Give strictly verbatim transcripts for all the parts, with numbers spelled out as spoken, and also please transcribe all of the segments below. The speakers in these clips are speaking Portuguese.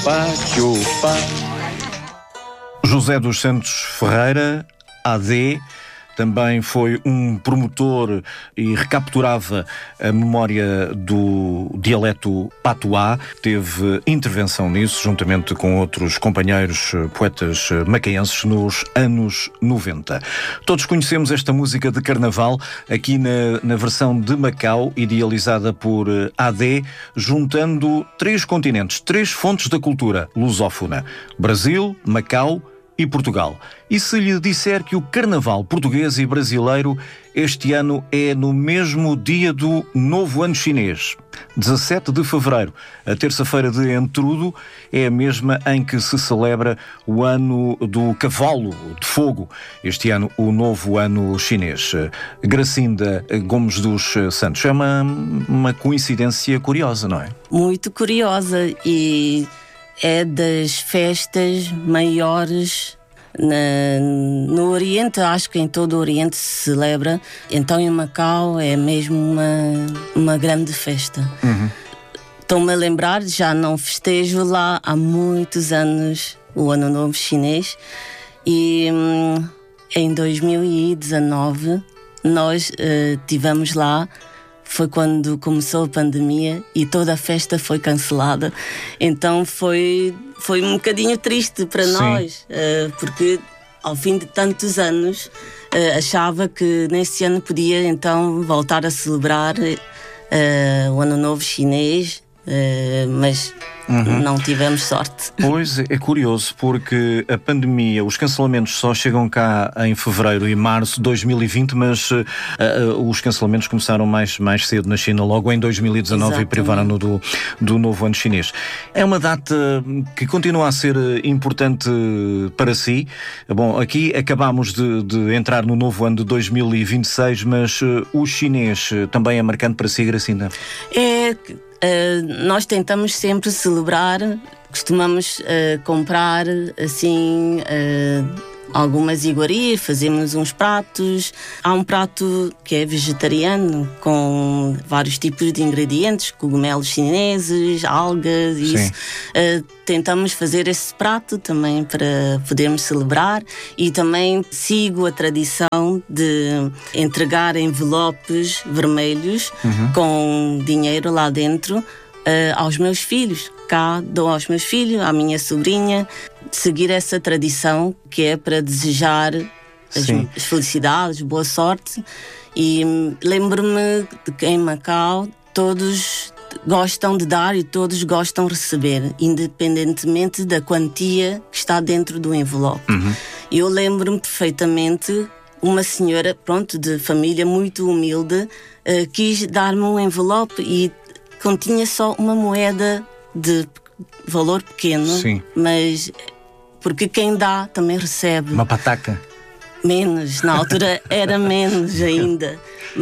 chupa, chupa. José dos Santos Ferreira, A D, também foi um promotor e recapturava a memória do dialeto patuá. Teve intervenção nisso, juntamente com outros companheiros poetas macaenses, nos anos noventa. Todos conhecemos esta música de carnaval, aqui na, na versão de Macau, idealizada por A D, juntando três continentes, três fontes da cultura lusófona: Brasil, Macau e Portugal. E se lhe disser que o carnaval português e brasileiro este ano é no mesmo dia do Novo Ano Chinês, dezassete de fevereiro, a terça-feira de Entrudo, é a mesma em que se celebra o ano do cavalo de fogo, este ano o Novo Ano Chinês. Gracinda Gomes dos Santos, é uma, uma coincidência curiosa, não é? Muito curiosa, e é das festas maiores na, no Oriente. Acho que em todo o Oriente se celebra. Então em Macau é mesmo uma, uma grande festa. Uhum. Estou-me a lembrar, já não festejo lá há muitos anos o Ano Novo Chinês, e hum, em dois mil e dezanove nós uh, tivemos lá. Foi quando começou a pandemia e toda a festa foi cancelada. Então foi, foi um bocadinho triste para Sim. nós, uh, porque ao fim de tantos anos uh, achava que nesse ano podia então voltar a celebrar uh, o Ano Novo Chinês, uh, mas Uhum. não tivemos sorte. Pois, é curioso, porque a pandemia, os cancelamentos só chegam cá em fevereiro e março de dois mil e vinte, mas uh, uh, os cancelamentos começaram mais, mais cedo na China, logo em dois mil e dezanove. Exatamente. E privaram-no do, do Novo Ano Chinês. É uma data que continua a ser importante para si. Bom, aqui acabámos de, de entrar no novo ano de dois mil e vinte e seis, mas uh, o chinês também é marcante para si, Gracinda? É... Uh, nós tentamos sempre celebrar, costumamos uh, comprar assim uh, algumas iguarias, fazemos uns pratos. Há um prato que é vegetariano, com vários tipos de ingredientes, cogumelos chineses, algas, isso. Uh, tentamos fazer esse prato também para podermos celebrar, e também sigo a tradição de entregar envelopes vermelhos uhum. com dinheiro lá dentro uh, aos meus filhos. Cá dou aos meus filhos, à minha sobrinha, seguir essa tradição que é para desejar as, as felicidades, boa sorte. E lembro-me de que em Macau todos gostam de dar e todos gostam de receber, independentemente da quantia que está dentro do envelope. Uhum. Eu lembro-me perfeitamente, uma senhora, pronto, de família muito humilde, uh, quis dar-me um envelope e continha só uma moeda de valor pequeno. Sim. Mas porque quem dá também recebe. Uma pataca. Menos, na altura era menos ainda,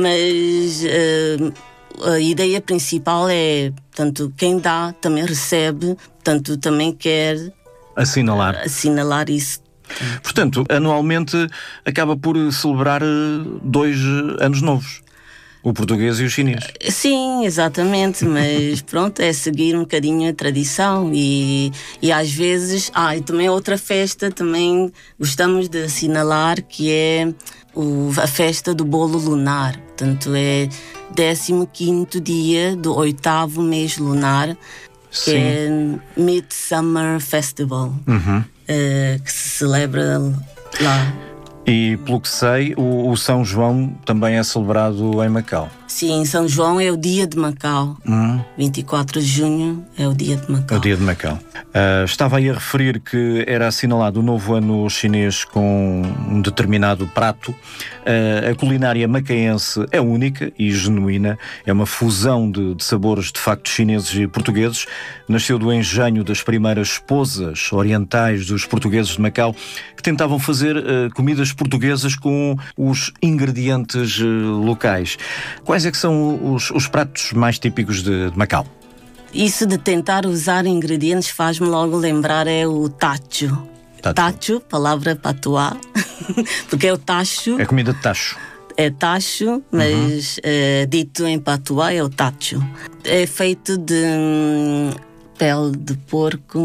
mas uh, a ideia principal é, portanto, quem dá também recebe, portanto, também quer assinalar, assinalar isso. Portanto, anualmente acaba por celebrar dois anos novos, o português e o chinês. Sim, exatamente, mas pronto, é seguir um bocadinho a tradição, e, e às vezes, ah, e também outra festa, também gostamos de assinalar, que é o, a festa do bolo lunar. Portanto, é décimo quinto dia do oitavo mês lunar, que Sim. é Midsummer Festival, uhum. uh, que se celebra lá. E, pelo que sei, o, o São João também é celebrado em Macau. Sim, São João é o dia de Macau. Uhum. vinte e quatro de junho é o dia de Macau. É o dia de Macau. Uh, estava aí a referir que era assinalado o novo ano chinês com um determinado prato. Uh, a culinária macaense é única e genuína. É uma fusão de, de sabores, de facto, chineses e portugueses. Nasceu do engenho das primeiras esposas orientais dos portugueses de Macau, que tentavam fazer uh, comidas portuguesas com os ingredientes uh, locais. Quais é que são os, os pratos mais típicos de, de Macau? Isso de tentar usar ingredientes faz-me logo lembrar é o tacho. Tacho, tacho palavra patuá, porque é o tacho. É comida de tacho. É tacho, mas uhum. é, dito em patuá é o tacho. É feito de hum, pele de porco,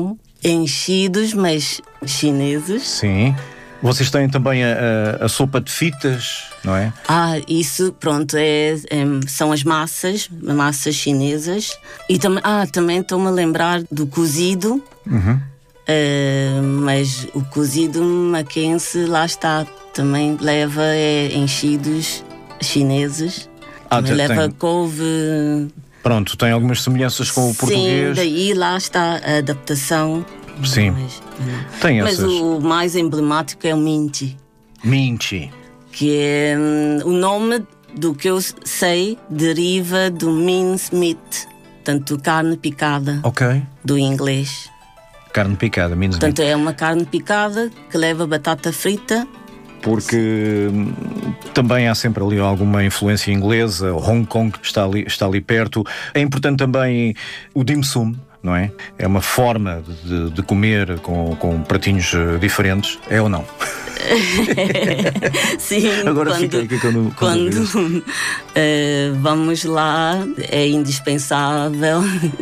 enchidos, mas chineses. Sim. Vocês têm também a, a, a sopa de fitas, não é? Ah, isso, pronto, é, é, são as massas, massas chinesas. E tam, ah, também estou-me a lembrar do cozido, Uhum. uh, mas o cozido Mackenzie, lá está, também leva é, enchidos chineses. Ah, também tem- leva tem- couve. Pronto, tem algumas semelhanças com o Sim, português. daí lá está a adaptação. Sim. Mas, Tem mas essas. o mais emblemático é o minchi, Minchi. que é hum, o nome do que eu sei deriva do mince meat, portanto carne picada Ok. do inglês. Carne picada, means meat. Portanto é uma carne picada que leva batata frita. Porque hum, também há sempre ali alguma influência inglesa. Hong Kong está ali, está ali perto. É importante também o dim sum, não é? É uma forma de, de comer com, com pratinhos eh, diferentes. É ou não? Sim, Agora quando, fiquei aqui quando- quando quando eh, vamos lá é indispensável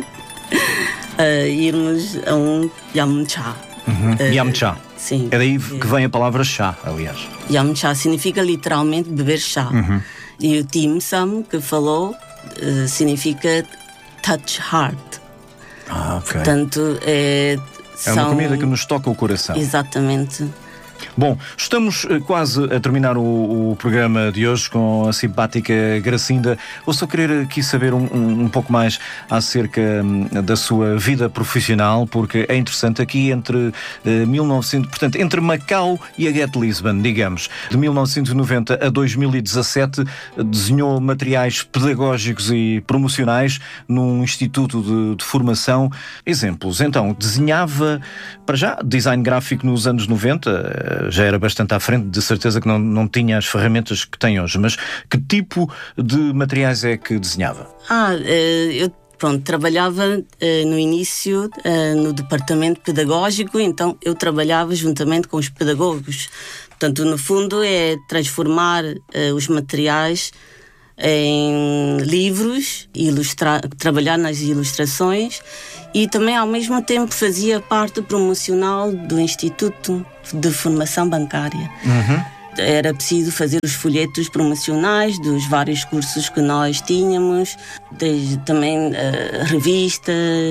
eh, irmos a um yamcha. Uhum. Yamcha. Sim. É daí que vem a palavra chá, aliás. Yamcha significa literalmente beber chá. Uhum. E o dim sum que falou eh, significa touch heart. Ah, ok. Portanto, é, É uma são- comida que nos toca o coração. Exatamente. Bom, estamos eh, quase a terminar o, o programa de hoje com a simpática Gracinda. Vou só querer aqui saber um, um, um pouco mais acerca hum, da sua vida profissional, porque é interessante aqui entre eh, mil e novecentos, portanto, entre Macau e a Get Lisbon, digamos, de mil novecentos e noventa a dois mil e dezassete, desenhou materiais pedagógicos e promocionais num instituto de, de formação. Exemplos, então, desenhava, para já, design gráfico nos anos noventa, já era bastante à frente, de certeza que não, não tinha as ferramentas que tem hoje, mas que tipo de materiais é que desenhava? Ah, eh, eu pronto, trabalhava eh, no início eh, no departamento pedagógico, então eu trabalhava juntamente com os pedagogos. Portanto, no fundo é transformar eh, os materiais em livros, ilustrar, trabalhar nas ilustrações e também ao mesmo tempo fazia parte promocional do Instituto de Formação Bancária. Uhum. Era preciso fazer os folhetos promocionais dos vários cursos que nós tínhamos, desde também uh, revistas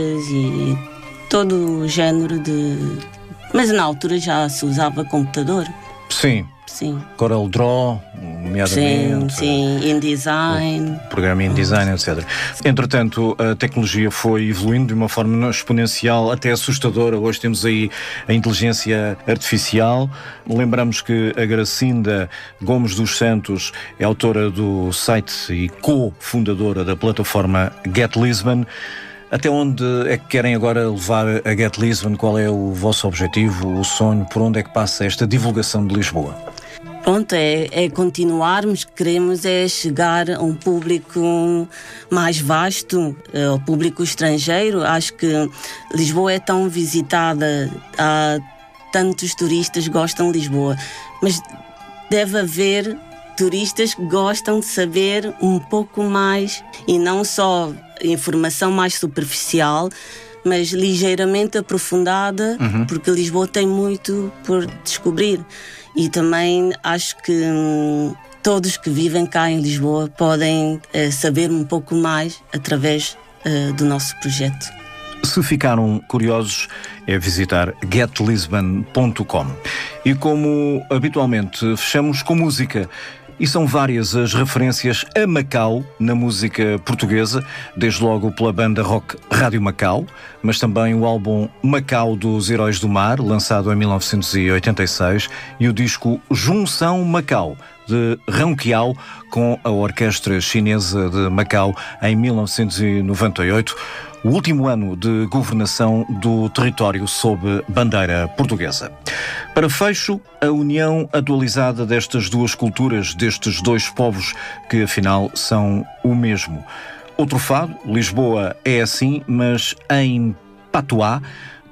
e todo o género de... Mas na altura já se usava computador. Sim. Sim. Corel Draw, Sim, nomeadamente. sim, InDesign. Programa InDesign, etcétera. Entretanto, a tecnologia foi evoluindo de uma forma exponencial, até assustadora. Hoje temos aí a inteligência artificial. Lembramos que a Gracinda Gomes dos Santos é autora do site e co-fundadora da plataforma Get Lisbon. Até onde é que querem agora levar a Get Lisbon? Qual é o vosso objetivo, o sonho? Por onde é que passa esta divulgação de Lisboa? Pronto, é, é continuarmos, queremos é chegar a um público mais vasto, ao público estrangeiro. Acho que Lisboa é tão visitada, há tantos turistas que gostam de Lisboa, mas deve haver turistas que gostam de saber um pouco mais e não só informação mais superficial, mas ligeiramente aprofundada, uhum. porque Lisboa tem muito por descobrir. E também acho que hum, todos que vivem cá em Lisboa podem uh, saber um pouco mais através uh, do nosso projeto. Se ficaram curiosos, é visitar get lisbon ponto com. E como habitualmente, fechamos com música. E são várias as referências a Macau na música portuguesa, desde logo pela banda rock Rádio Macau, mas também o álbum Macau dos Heróis do Mar, lançado em mil novecentos e oitenta e seis, e o disco Junção Macau, de Rão Quiao, com a Orquestra Chinesa de Macau, em mil novecentos e noventa e oito, o último ano de governação do território sob bandeira portuguesa. Para fecho, a união atualizada destas duas culturas, destes dois povos, que afinal são o mesmo. Outro fado, Lisboa é assim, mas em patuá,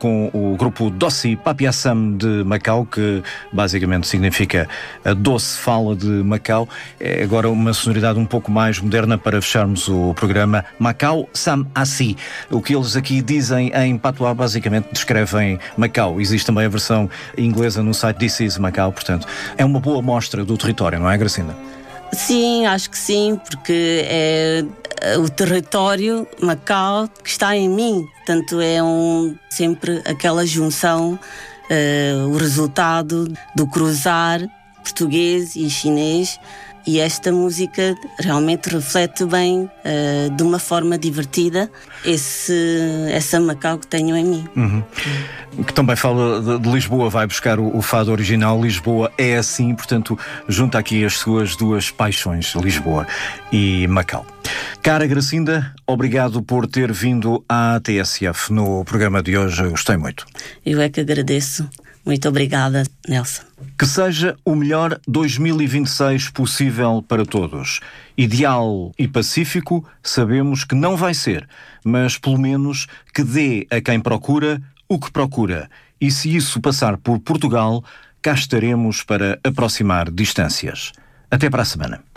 com o grupo Dossi Papiassam de Macau, que basicamente significa a doce fala de Macau. É agora uma sonoridade um pouco mais moderna para fecharmos o programa. Macau Sam Assi. O que eles aqui dizem em patuá basicamente descrevem Macau. Existe também a versão inglesa no site This is Macau, portanto é uma boa mostra do território, não é, Gracinda? Sim, acho que sim, porque é o território Macau que está em mim. Portanto, é um, sempre aquela junção, uh, o resultado do cruzar português e chinês. E esta música realmente reflete bem, uh, de uma forma divertida, esse, essa Macau que tenho em mim. Uhum. Que também fala de, de Lisboa, vai buscar o, o fado original. Lisboa é assim, portanto, junta aqui as suas duas paixões, Lisboa e Macau. Cara Gracinda, obrigado por ter vindo à T S F no programa de hoje. Gostei muito. Eu é que agradeço. Muito obrigada, Nelson. Que seja o melhor dois mil e vinte e seis possível para todos. Ideal e pacífico, sabemos que não vai ser, mas pelo menos que dê a quem procura o que procura. E se isso passar por Portugal, cá estaremos para aproximar distâncias. Até para a semana.